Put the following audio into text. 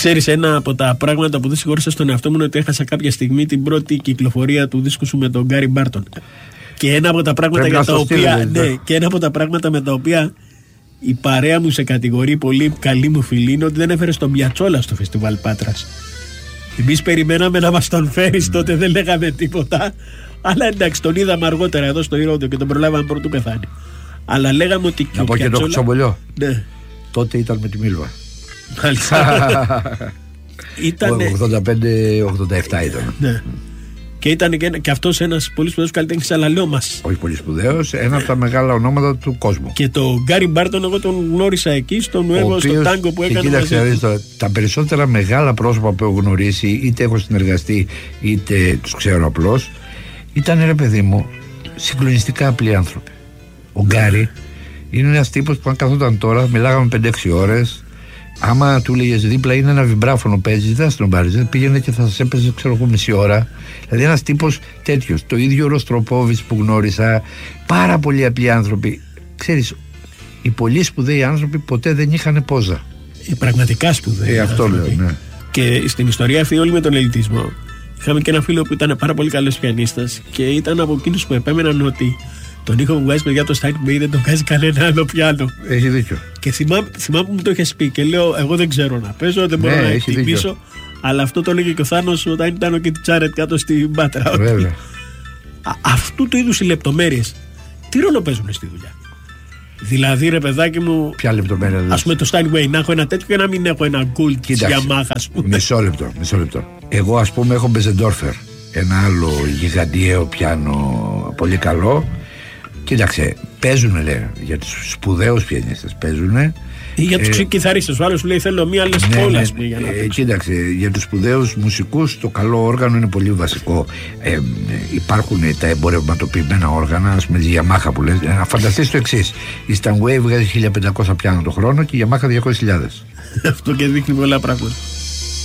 Ξέρεις, ένα από τα πράγματα που δεν συγχώρησα στον εαυτό μου είναι ότι έχασα κάποια στιγμή την πρώτη κυκλοφορία του δίσκου σου με τον Γκάρι Μπάρτον. Και ένα από τα πράγματα για τα οποία. Ναι, και ένα από τα πράγματα με τα οποία η παρέα μου σε κατηγορεί, πολύ καλή μου φίλη, είναι ότι δεν έφερε τον Πιατσόλα στο φεστιβάλ Πάτρας. Εμείς περιμέναμε να μας τον φέρεις, τότε δεν λέγαμε τίποτα. Αλλά εντάξει, τον είδαμε αργότερα εδώ στο Ηρώδιο και τον προλάβαμε πρωτού πεθάνει. Αλλά λέγαμε ότι. Να πω και το Κουτσομπολιό. Ναι. Τότε ήταν με τη Μίλβα. Ήτανε. 85-87 ήταν. Ναι. Και ήταν και αυτός ένας πολύ σπουδαίος καλλιτέχνης, αλλά λέω μας. Όχι πολύ σπουδαίος, ένα από τα μεγάλα ονόματα του κόσμου. Και το Γκάρι Μπάρτον, εγώ τον γνώρισα εκεί στο Νουέβο, στο τάγκο που έκανε. Κοίταξε, τα περισσότερα μεγάλα πρόσωπα που έχω γνωρίσει, είτε έχω συνεργαστεί, είτε τους ξέρω απλώς, ήταν, ρε παιδί μου, συγκλονιστικά απλοί άνθρωποι. Ο Γκάρι είναι ένας τύπος που αν καθόταν τώρα, μιλάγαμε 5-6 ώρες. Άμα του λέγες δίπλα είναι ένα βιμπράφωνο παίζει, δεν θα τον πάρεις. Πήγαινε και θα σας έπαιζε, ξέρω εγώ, μισή ώρα. Δηλαδή ένας τύπος τέτοιος. Το ίδιο ο Ρωστροπόβιτς που γνώρισα. Πάρα πολλοί απλοί άνθρωποι. Ξέρεις, οι πολύ σπουδαίοι άνθρωποι ποτέ δεν είχαν πόζα. Οι πραγματικά σπουδαίοι. Αυτό λέω, ναι. Και στην ιστορία αυτή, όλοι με τον ελιτισμό. Είχαμε και ένα φίλο που ήταν πάρα πολύ καλός πιανίστας και ήταν από εκείνους που επέμεναν ότι τον ήχο που βγάζει παιδιά το Steinway δεν τον βγάζει κανένα άλλο πιάνο. Έχει δίκιο. Και θυμάμαι που μου το είχες πει και λέω: εγώ δεν ξέρω να παίζω, δεν μπορώ να εκτιμήσω. Αλλά αυτό το έλεγε και ο Θάνος όταν ήταν ο Κιτσάρετ κάτω στην Πάτρα. Βέβαια. Αυτού του είδους οι λεπτομέρειες τι ρόλο παίζουν στη δουλειά? Δηλαδή, ρε παιδάκι μου, ποια λεπτομέρεια? ας πούμε το Steinway να έχω ένα τέτοιο και να μην έχω ένα Gold της Yamaha, ας πούμε. Μισό λεπτό. Εγώ, ας πούμε, έχω Μπεζεντόρφερ, ένα άλλο γιγαντιαίο πιάνο πολύ καλό. Κοίταξε, παίζουνε, λέει, για τους σπουδαίους πιανίστες παίζουνε. Ή για τους κιθαρίστες, ο άλλος σου λέει θέλω μία λες πόλα, ας πούμε, για να παίξω. Κοίταξε, για τους σπουδαίους μουσικούς το καλό όργανο είναι πολύ βασικό. Υπάρχουν τα εμπορευματοποιημένα όργανα, ας πούμε, η Yamaha που λες. Να φανταστείς το εξής: η Steinway βγάζει 1500 πιάνα το χρόνο και η Yamaha 200.000. Αυτό και δείχνει πολλά πράγματα.